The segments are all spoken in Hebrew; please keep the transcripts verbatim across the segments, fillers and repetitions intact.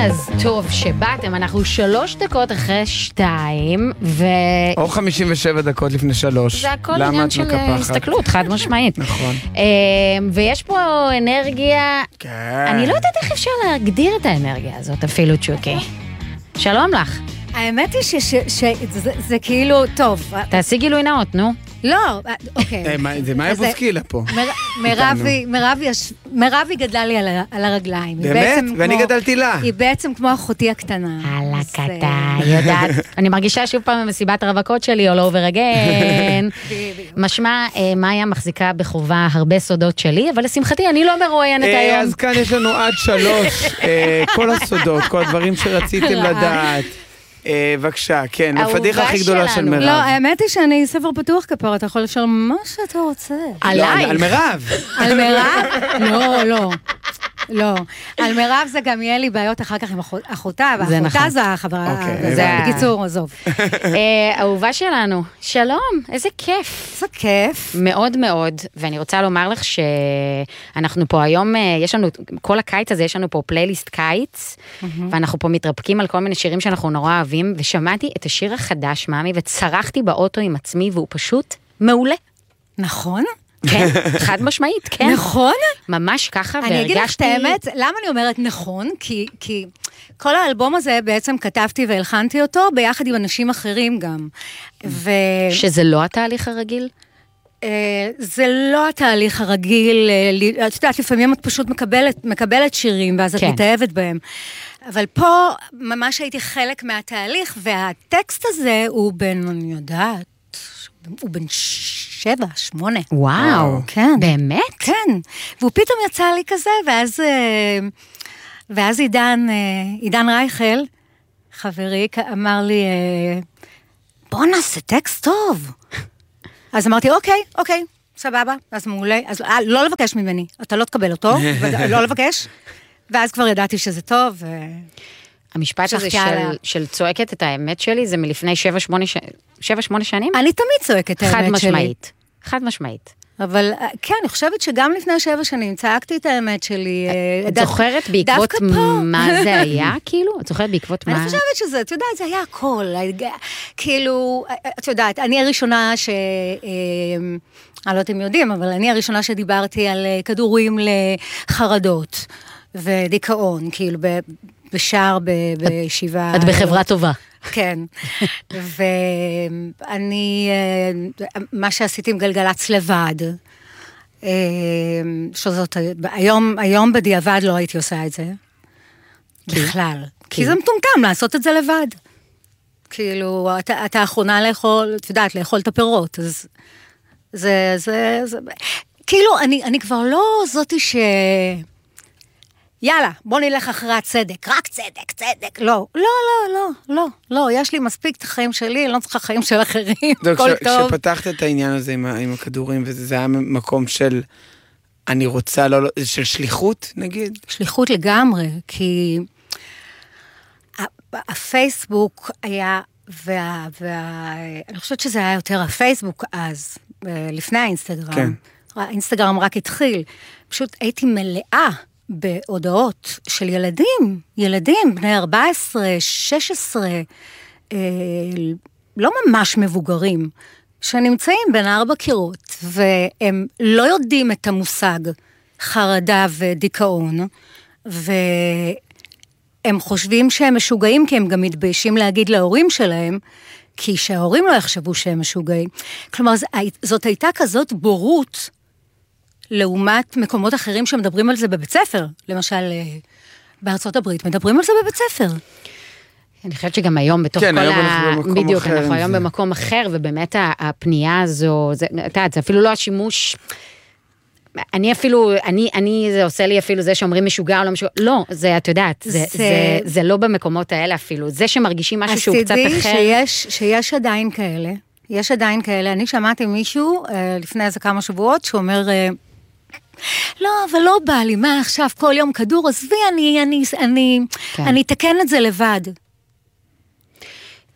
אז טוב שבאתם, אנחנו שלוש דקות אחרי שתיים, ו... או חמישים ושבע דקות לפני שלוש. זה הכל עניין של הסתכלות, חד משמעית. נכון. ויש פה אנרגיה... כן. אני לא יודעת איך אפשר להגדיר את האנרגיה הזאת, אפילו צ'וקי. שלום לך. האמת היא שזה כאילו, טוב. תעשי גילוי נאות, נו. לא, אוקיי. זה מה יבוסקילה פה? מירבי גדלה לי על הרגליים. באמת? ואני גדלתי לה. היא בעצם כמו אחותי הקטנה. על הקטנה, יודעת. אני מרגישה שוב פעם במסיבת הרווקות שלי, all over again. משמע, מאיה מחזיקה בחובה הרבה סודות שלי, אבל לשמחתי אני לא מרואיינת היום. אז כאן יש לנו עד שלוש, כל הסודות, כל הדברים שרציתם לדעת. בבקשה, כן, הפדיחה הכי גדולה של מירב. לא, האמת היא שאני ספר פתוח כפר, אתה יכול לשאול מה שאתה רוצה. עלייך. על מירב. על מירב? לא, לא. לא. על מירב זה גם יהיה לי בעיות אחר כך עם אחותה, ואחותה זה החברה. זה בקיצור, עזוב. אהובה שלנו, שלום, איזה כיף. איזה כיף. מאוד מאוד, ואני רוצה לומר לך שאנחנו פה היום, יש לנו, כל הקיץ הזה יש לנו פה פלייליסט קיץ, ואנחנו פה מתרפקים על כל מיני שירים שאנחנו נורא אוהבים, ושמעתי את השיר החדש, מאמי, וצרחתי באוטו עם עצמי, והוא פשוט מעולה. נכון? כן, חד משמעית, כן. נכון? ממש ככה, והרגשתי... אני אגיד לך את האמת, למה אני אומרת נכון? כי, כי כל האלבום הזה בעצם כתבתי והלחנתי אותו, ביחד עם אנשים אחרים גם. ו... שזה לא התהליך הרגיל? זה לא התהליך הרגיל, את יודעת, לפעמים את פשוט מקבלת, מקבלת שירים, ואז את מתאהבת בהם. אבל פה ממש הייתי חלק מהתהליך, והטקסט הזה הוא בין, אני יודעת, הוא בן שבע, שמונה. וואו, כן. באמת? כן. והוא פתאום יצא לי כזה, ואז, ואז עידן, עידן רייכל, חברי, אמר לי, בוא נעשה טקסט טוב. אז אמרתי, אוקיי, אוקיי, סבבה, אז מעולה. אז לא לבקש ממני, אתה לא תקבל אותו, לא לבקש. ואז כבר ידעתי שזה טוב, ו... המשפט הזה של, של צועקת את האמת שלי, זה מלפני שבע, שמונה, ש... שבע, שמונה שנים? אני תמיד צועקת את האמת חד שלי. משמעית. חד משמעית. אבל כן, אני חושבת שגם לפני שבע שנים צעקתי את האמת שלי. את זוכרת בעקבות מה זה היה, כאילו? את זוכרת בעקבות מה? אני חושבת שזה, את יודעת, זה היה הכל. כאילו, את יודעת, אני הראשונה ש... אני לא יודעת אם יודעים, אבל אני הראשונה שדיברתי על כדורים לחרדות ודיכאון, כאילו, בשער, בישיבה... את בחברה טובה. כן, ואני, מה שעשיתי עם גלגלץ לבד, שזאת, היום, היום בדיעבד לא הייתי עושה את זה, בכלל, כי זה מטומטם לעשות את זה לבד. כאילו, אתה, אתה האחרונה לאכול, את יודעת, לאכול את הפירות, אז זה, זה, זה, כאילו, אני, אני כבר לא זאתי ש... יאללה, בוא נלך אחרי הצדק, רק צדק, צדק, לא, לא, לא, לא, לא, לא, יש לי מספיק את החיים שלי, אני לא צריכה חיים של אחרים, כל טוב. כשפתחת את העניין הזה עם, עם הכדורים, וזה היה מקום של, אני רוצה, לא, של שליחות, נגיד? שליחות לגמרי, כי הפייסבוק היה, וה, וה, אני חושבת שזה היה יותר הפייסבוק אז, לפני האינסטגרם, כן. האינסטגרם רק התחיל, פשוט הייתי מלאה, בהודעות של ילדים, ילדים, בני ארבע עשרה, שש עשרה, אה, לא ממש מבוגרים, שנמצאים בין ארבע קירות, והם לא יודעים את המושג חרדה ודיכאון, והם חושבים שהם משוגעים, כי הם גם מתביישים להגיד להורים שלהם, כי שההורים לא יחשבו שהם משוגעים. כלומר, זאת הייתה כזאת בורות, לעומת מקומות אחרים שמדברים על זה בבית ספר, למשל בארצות הברית, מדברים על זה בבית ספר. אני חושבת שגם היום בתוך כן, כל היום ה... אנחנו במקום בדיוק, אחר. אנחנו היום זה... במקום אחר, ובאמת הפנייה הזו, זה, זה אפילו לא השימוש, אני אפילו, אני, אני, זה עושה לי אפילו זה שאומרים משוגע או לא משוגע, לא, זה, את יודעת, זה, זה... זה, זה לא במקומות האלה אפילו, זה שמרגישים משהו שהוא קצת אחר. אז תדעי שיש, שיש עדיין כאלה, יש עדיין כאלה, אני שמעתי מישהו, לפני איזה כמה שבועות, שאומר, לא, אבל לא בא לי, מה עכשיו, כל יום כדור, עזבי, אני, אני, אני, כן. אני אתקן את זה לבד.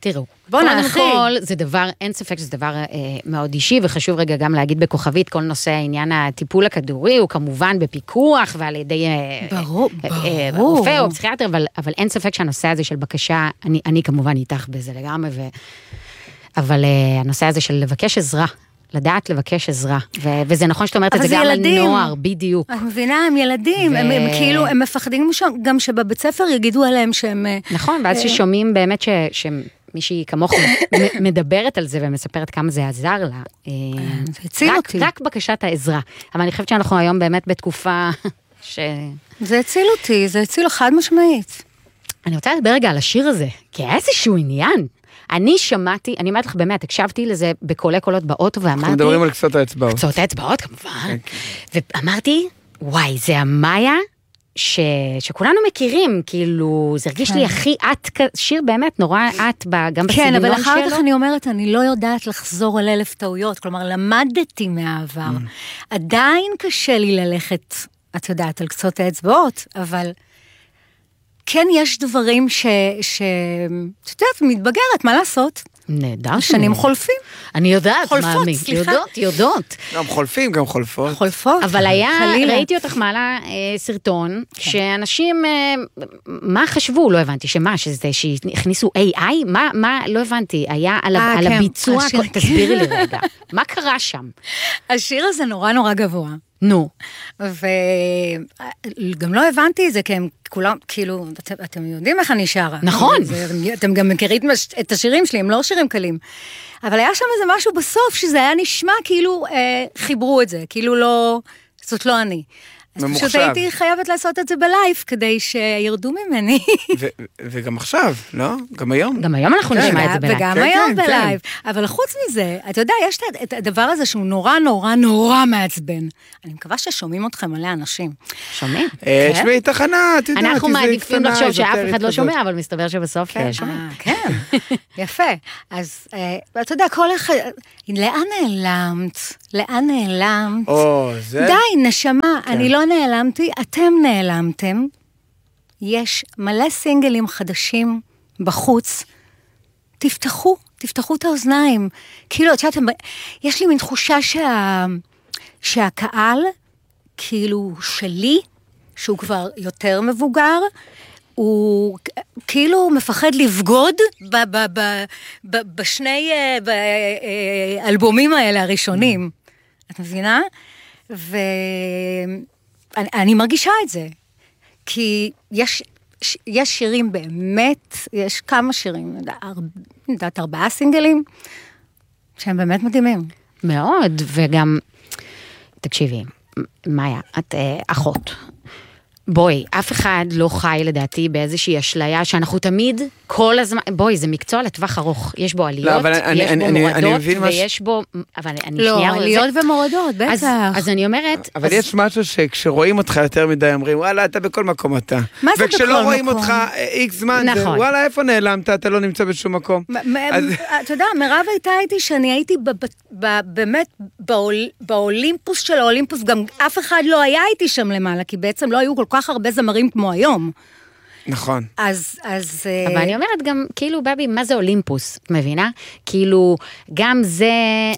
תראו, בוא נתחיל. קודם כל, זה דבר, אין ספק שזה דבר אה, מאוד אישי, וחשוב רגע גם להגיד בכוכבית, כל נושא העניין הטיפול הכדורי, הוא כמובן בפיקוח, ועל ידי אה, ברור, אה, אה, ברור. רופא או פסיכיאטר, אבל, אבל אין ספק שהנושא הזה של בקשה, אני, אני כמובן איתך בזה לגמרי, ו... אבל אה, הנושא הזה של לבקש עזרה, לדעת לבקש עזרה, ו- וזה נכון שאת אומרת את זה גם על נוער, בדיוק. אני מבינה, הם ילדים, ו- הם, הם כאילו, הם מפחדים גם שבבית ספר יגידו עליהם שהם... נכון, ואז ששומעים באמת ש... שמישהי כמוך מדברת על זה ומספרת כמה זה עזר לה. זה הציל רק, אותי. רק בקשת העזרה. אבל אני חושבת שאנחנו היום באמת בתקופה ש... זה הציל אותי, זה הציל חד משמעית. אני רוצה לדבר רגע על השיר הזה, כי היה איזשהו עניין. אני שמעתי, אני אומרת לך באמת, הקשבתי לזה בקולי קולות באוטו, ואמרתי... אנחנו מדברים על קצות האצבעות. קצות האצבעות, כמובן. ואמרתי, וואי, זה המאיה ש... שכולנו מכירים, כאילו, זה הרגיש לי הכי את, שיר באמת נורא את, גם בסגנון שלו. כן, אבל אחר כך אני אומרת, אני לא יודעת לחזור על אלף טעויות, כלומר, למדתי מהעבר. עדיין קשה לי ללכת, את יודעת, על קצות האצבעות, אבל... כן, יש דברים ש... ש... את יודעת, מתבגרת, מה לעשות? נהדר. שנים חולפים. אני יודעת, חולפות, מאמי. סליחה. יודעות, יודעות. גם חולפים, גם חולפות. חולפות. אבל היה, חלילה. ראיתי אותך מעלה אה, סרטון, שאנשים, אה, מה חשבו? לא הבנתי, שמה, שזה, שהכניסו איי איי? מה, מה, לא הבנתי, היה על, אה, על כן, הביצוע, השיר. תסבירי לי רגע, מה קרה שם? השיר הזה נורא נורא גבוה. נו. וגם לא הבנתי את זה, כי הם כולם, כאילו, אתם, אתם יודעים איך אני שרה. נכון. זה, אתם גם מכירים את השירים שלי, הם לא שירים קלים. אבל היה שם איזה משהו בסוף, שזה היה נשמע כאילו אה, חיברו את זה, כאילו לא, זאת לא אני. אז ממוחשב. פשוט הייתי חייבת לעשות את זה בלייב, כדי שירדו ממני. ו- וגם עכשיו, לא? גם היום. גם היום אנחנו נשמע את זה בלייב. וגם כן, היום כן, בלייב. אבל חוץ מזה, אתה יודע, יש את הדבר הזה שהוא נורא נורא נורא מעצבן. אני מקווה ששומעים אתכם מלא אנשים. שומעים? אה, כן. תשמעי תחנה, את יודעת, אנחנו היא מעדיפים קטנה, לחשוב שאף אזוטרית אחד לא כזאת. שומע, אבל מסתבר שבסוף אה, שומעים. אה, כן, יפה. אז אה, אתה יודע, כל אחד, לאן נעלמת? לאן נעלמת? או, זה... די, נשמה, אני לא נעלמתי, אתם נעלמתם. יש מלא סינגלים חדשים בחוץ. תפתחו, תפתחו את האוזניים. כאילו, את יודעת, יש לי מין תחושה שה, שהקהל, כאילו שלי, שהוא כבר יותר מבוגר, הוא כאילו מפחד לבגוד ב, ב, ב, ב, בשני ב, אלבומים האלה הראשונים. את מבינה? ואני אני מרגישה את זה. כי יש, יש שירים באמת, יש כמה שירים, אני יודעת, ארבעה סינגלים, שהם באמת מדהימים. מאוד, וגם, תקשיבי, מאיה, את אה, אחות. בואי, אף אחד לא חי לדעתי באיזושהי אשליה שאנחנו תמיד, כל הזמן, בואי, זה מקצוע לטווח ארוך, יש בו עליות, לא, אבל אני- יש אני- בו אני- מורדות, אני מבין מה ש- ויש בו, אבל אני לא, שנייה... עליות זה- ומורדות, אז, בטח. אז אני אומרת... אבל אז, יש משהו שכשרואים אותך יותר מדי אומרים, וואלה, אתה בכל מקום אתה. מה זה וכשלא בכל רואים מקום? אותך איקס זמן, זה, נכון. וואלה, איפה נעלמת? אתה לא נמצא בשום מקום. מ- אז- אתה יודע, מירב הייתה איתי שאני הייתי ב- ב- ב- באמת באול- באולימפוס של האולימפוס, גם אף אחד לא היה איתי שם למעלה, כי בעצם לא היו כל כך הרבה זמרים כמו היום. נכון. אז, אז... אבל אני אומרת גם, כאילו, בבי, מה זה אולימפוס? את מבינה? כאילו, גם זה...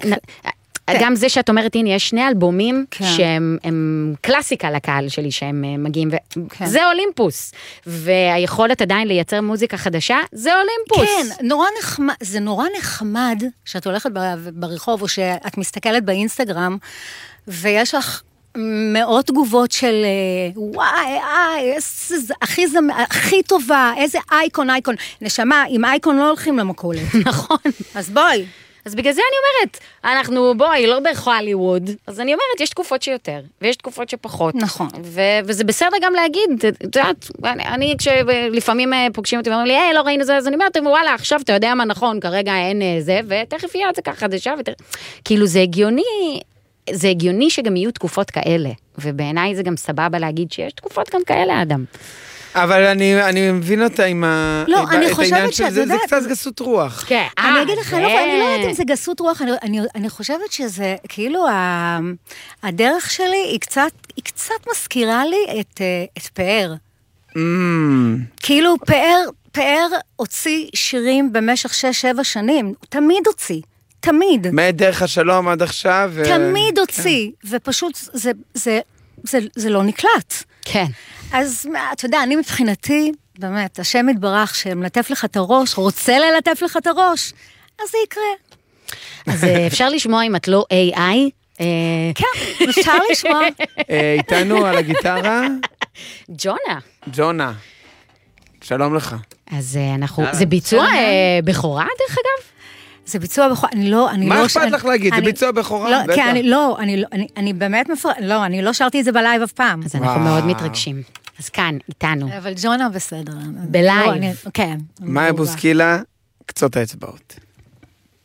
גם זה שאת אומרת, הנה, יש שני אלבומים כן. שהם הם קלאסיקה לקהל שלי, שהם אה, מגיעים, כן. וזה אולימפוס. והיכולת עדיין לייצר מוזיקה חדשה, זה אולימפוס. כן, נורא נחמד, זה נורא נחמד שאת הולכת ב- ברחוב, או שאת מסתכלת באינסטגרם, ויש לך מאות תגובות של וואי, איי, איזה, הכי, זמ... הכי טובה, איזה אייקון, אייקון. נשמה, עם אייקון לא הולכים למכולת. נכון. אז בואי. אז בגלל זה אני אומרת, אנחנו, בואי, לא בהוליווד, אז אני אומרת, יש תקופות שיותר, ויש תקופות שפחות. נכון. ו- וזה בסדר גם להגיד, את יודעת, אני, אני כשלפעמים פוגשים אותי ואומרים לי, היי, לא ראינו זה, אז אני אומרת, וואלה, עכשיו אתה יודע מה נכון, כרגע אין זה, ותכף יהיה את זה ככה חדשה, ותר... כאילו זה הגיוני, זה הגיוני שגם יהיו תקופות כאלה, ובעיניי זה גם סבבה להגיד שיש תקופות גם כאלה, אדם. אבל אני, אני מבין אותה עם ה... לא, עם אני את חושבת העניין של שאת זה, יודעת- זה קצת גסות רוח. כן. אני אגיד לך, לא, אני לא יודעת אם זה גסות רוח, אני, אני, אני חושבת שזה, כאילו, ה, הדרך שלי היא קצת, היא קצת מזכירה לי את, אה, את פאר. Mm, כאילו, פאר, פאר הוציא שירים במשך שש, שבע שנים, הוא תמיד הוציא, תמיד. מדרך השלום עד עכשיו. תמיד הוציא, ופשוט זה, זה, זה, זה לא נקלט. כן. אז אתה יודע, אני מבחינתי, באמת, השם יתברך שמלטף לך את הראש, רוצה ללטף לך את הראש, אז זה יקרה. אז אפשר לשמוע אם את לא איי איי? כן, אפשר לשמוע. איתנו על הגיטרה? ג'ונה. ג'ונה. שלום לך. אז אנחנו, זה ביצוע בכורה דרך אגב? זה ביצוע בכורה, אני לא, אני לא... מה אכפת לך להגיד? זה ביצוע בכורה? לא, כן, אני לא, אני באמת מפר... לא, אני לא שרתי את זה בלייב אף פעם. אז אנחנו מאוד מתרגשים. אז כאן, איתנו. אבל ג'ונה בסדר. בלייב. כן. מאיה בוסקילה, קצות האצבעות.